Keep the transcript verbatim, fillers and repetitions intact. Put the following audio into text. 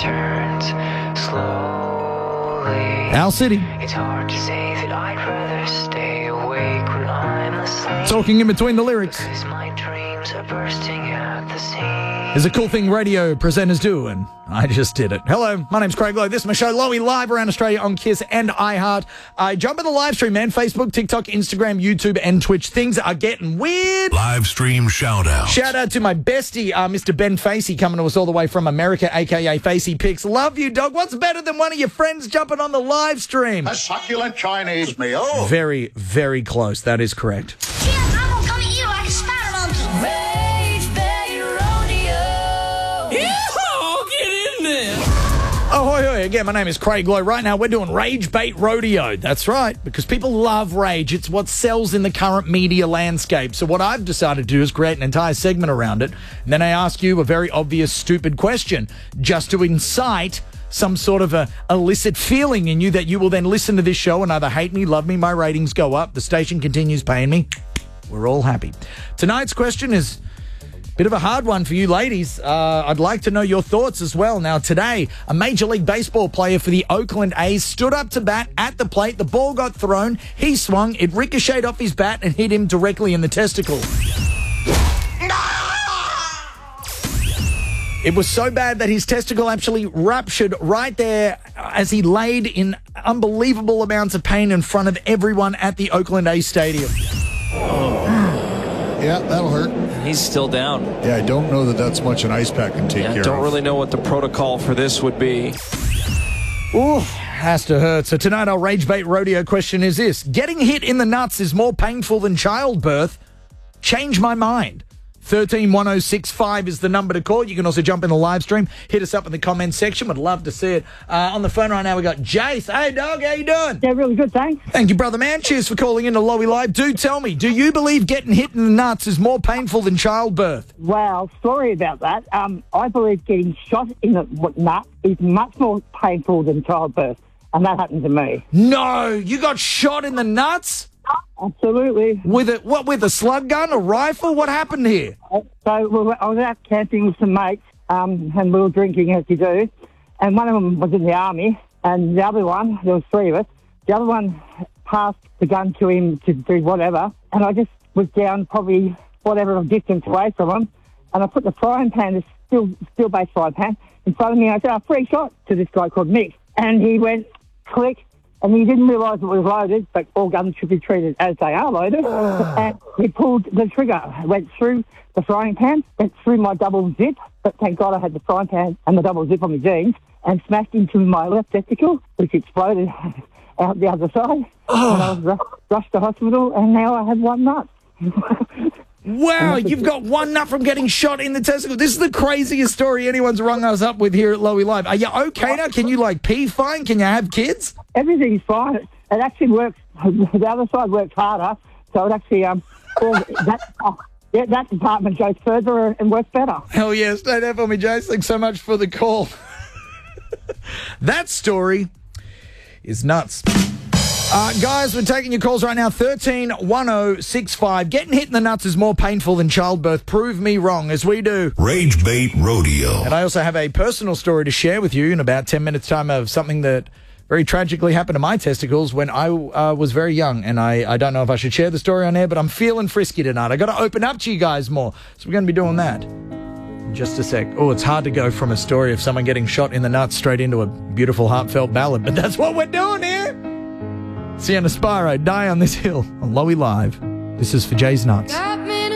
returns slowly. Owl City. It's hard to say that I'd rather stay awake when I'm asleep. Talking in between the lyrics. Because my dreams are bursting at the seams. Is a cool thing radio presenters do, and I just did it. Hello, my name's Craig Lowe. This is my show, Lowy, live around Australia on Kiss and iHeart. I jump in the live stream, man. Facebook, TikTok, Instagram, YouTube, and Twitch. Things are getting weird. Live stream shout out. Shout out to my bestie, uh, Mister Ben Facey, coming to us all the way from America, a k a. Facey Pics. Love you, dog. What's better than one of your friends jumping on the live stream? A succulent Chinese meal. Very, very close. That is correct. Yeah, I'm gonna come at you like a spider monkey. Rage Bay Rodeo. Yee-haw, get in there. Oh, hoi, hoi. Again, my name is Craig Lowe. Right now, we're doing Rage Bait Rodeo. That's right, because people love rage. It's what sells in the current media landscape. So what I've decided to do is create an entire segment around it. And then I ask you a very obvious, stupid question, just to incite some sort of a illicit feeling in you that you will then listen to this show and either hate me, love me, my ratings go up, the station continues paying me. We're all happy. Tonight's question is bit of a hard one for you ladies. Uh, I'd like to know your thoughts as well. Now, today, a Major League Baseball player for the Oakland A's stood up to bat at the plate. The ball got thrown. He swung. It ricocheted off his bat and hit him directly in the testicle. It was so bad that his testicle actually ruptured right there as he laid in unbelievable amounts of pain in front of everyone at the Oakland A's stadium. Yeah, that'll hurt. He's still down. Yeah, I don't know that that's much an ice pack can take Yeah, care don't of. really know what the protocol for this would be. Ooh, has to hurt. So tonight our Rage Bait Rodeo question is this. Getting hit in the nuts is more painful than childbirth. Change my mind. one three one oh six five is the number to call. You can also jump in the live stream. Hit us up in the comments section. Would love to see it. Uh, on the phone right now, we got Jace. Hey, dog, how you doing? Yeah, really good, thanks. Thank you, brother man. Cheers for calling in to Lowy Live. Do tell me, do you believe getting hit in the nuts is more painful than childbirth? Well, sorry about that. Um, I believe getting shot in the nut is much more painful than childbirth, and that happened to me. No, you got shot in the nuts? Absolutely. With a what? With a slug gun, a rifle? What happened here? So we were, I was out camping with some mates, um, and we were drinking as you do, and one of them was in the army, and the other one, there was three of us, the other one passed the gun to him to do whatever, and I just was down probably whatever distance away from him, and I put the frying pan, the steel, steel-based frying pan, in front of me, and I said, oh, free shot to this guy called Mick, and he went, click, and he didn't realise it was loaded, but all guns should be treated as they are loaded. And he pulled the trigger, went through the frying pan, went through my double zip, but thank God I had the frying pan and the double zip on my jeans, and smashed into my left testicle, which exploded out the other side. Oh. And I was rushed, rushed to hospital, and now I have one nut. Wow, you've got one nut from getting shot in the testicle. This is the craziest story anyone's rung us up with here at Lowy Live. Are you okay now? Can you, like, pee fine? Can you have kids? Everything's fine. It actually works. The other side works harder, so it actually, um, well, that, oh, yeah, that department goes further and works better. Hell yeah, stay there for me, Jace. Thanks so much for the call. That story is nuts. Uh, guys, we're taking your calls right now. one three one oh six five. Getting hit in the nuts is more painful than childbirth. Prove me wrong, as we do. Rage Bait Rodeo. And I also have a personal story to share with you in about ten minutes' time of something that very tragically happened to my testicles when I uh, was very young. And I, I don't know if I should share the story on air, but I'm feeling frisky tonight. I got to open up to you guys more. So we're going to be doing that in just a sec. Oh, it's hard to go from a story of someone getting shot in the nuts straight into a beautiful, heartfelt ballad. But that's what we're doing here. Sienna Spiro, Die on This Hill on Lowy Live. This is for Jay's Nuts.